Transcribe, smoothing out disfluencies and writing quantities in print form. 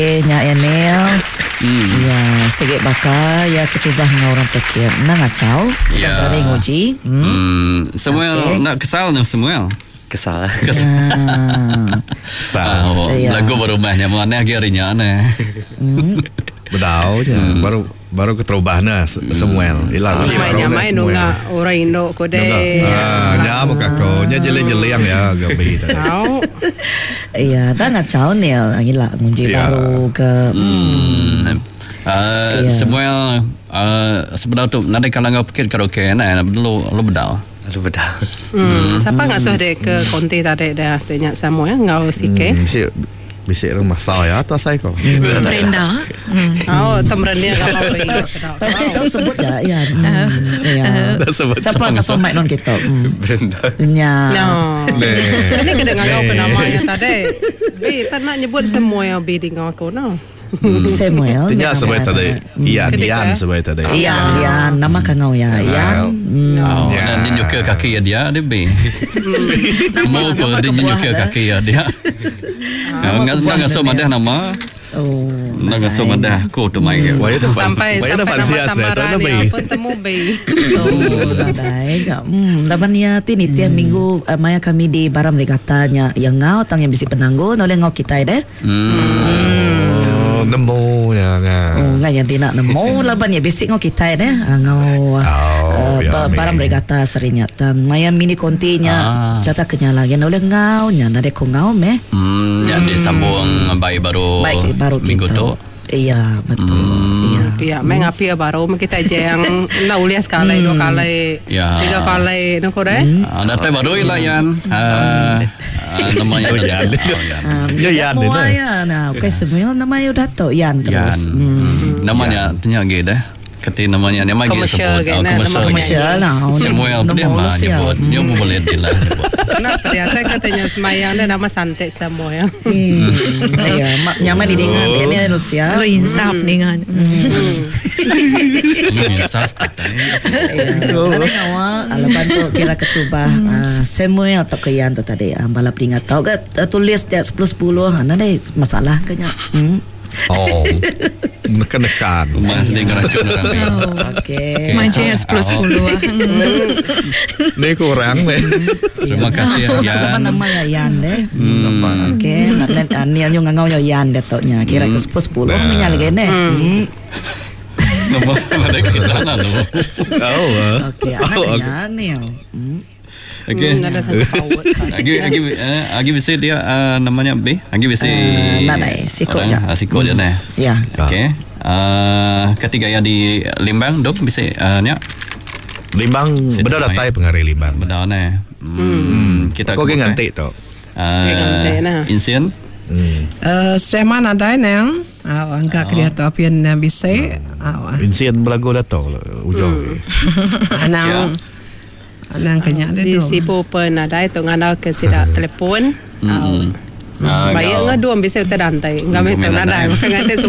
nya Enel. Ya, sige baka ya kecubah dengan orang pikir. Nak ngacau. Ya. Ada ngoji. Samuel nak kesal dengan Samuel. Kesal. Lagu berubahnya mana akhirnya aneh. Bedau je. Baru keterubahnya Samuel. Hilang. Main nunga orang Indo kode. Nya makako. Nya jeleng-jeleng ya gabi. Tahu. Iya, dah ngacau Nel. Gila ngunci baru ke. Samuel sebenarnya tu nanti kalau ngau pikir karaoke nah lu bedal. Siapa ngasuh dek ke konti tadi dah tanya Samuel ngau sike. Bisik rumah saya atau saya kau? Brenda. Oh, temennya kalau baik. Tapi kau sebut tak? Ya. Siapa mic non kita? Brenda. Nya. Ini kena ngau ke namanya tadi. Be, tak nak nyebut semua yang be dengan aku no. Samuel. Tanya sebab tadi. Ian sebab tadi. Ian, nama kau ya. Ian. Dan dia nyuka kaki dia be. Mau ko dia nyuka kaki dia. Nggak sama dah nama. Nggak sama dah ko tu mai. Sampai nama samaran ni pun temu be. Baik. Laban ya tini tiap minggu maya kami di Baram Regatanya yang ngau tang yang bisi penanggo oleh ngau kita deh. Nemu ya. Nggak yang tidak nemu laban ya bisi ngau kita deh ngau Baram Regata serinya tang maya mini kontinya cata kenyalagan oleh ngau nya nade ko ngau meh. Yang disambung baik baru minggu tu. Iya betul. Iya, mengapi baru kita aja yang nak ulias sekali, 2 kali, 3 kali, nak kau deh? Ada baru ilayan. Namanya Yan. Yan ni dah. Ya, nah, okay Samuel namanya udah tahu Yan terus. Namanya tanya gitu dah. Kati namanya nama gitu sebut. Komersial lah. Samuel dia mah nyebut. Dia mau boleh dia lah. Kenapa dia? Saya katanya semayang dan nama santai semua ya. Ya, nyaman didengar dia ni Rusia. Lo insaf dengan. Insaf. Ada ngawa alapan tu kira kecuba Samuel atau Kian tu tadi balap ingat tahu ke tulis dia 10-10 ada masalah kenya. Menekan. Masih dengan racun orang. Okey. Macam 10-10. Ni kurang deh. Terima kasih Yan. Nama ya Yan deh. Okey, maknanya ni yang ngau Yan deh toknya. Kira ke 10-10 menyal gene. Nama ada kita nak lu. Okey, anaknya ni. Okey. Ada satu power. Agi bisa dia namanya B. Agi bisa. Nadai sikot je. Sikot je dah. Ya. Okey. Ketiga yang di Limbang dok bisa nya. Limbang benda datai pengarai Limbang. Benda nah. Kita kau nganti tu. Insien. Streman ada neng. Angkat kerja tu apa yang bisa. Insien belagu datang ujung. Anang kanya ada di sipu pun ada itu ngana ke sida telefon. Bayar ngadu bisa terdantai. Enggak betul ada. Ngante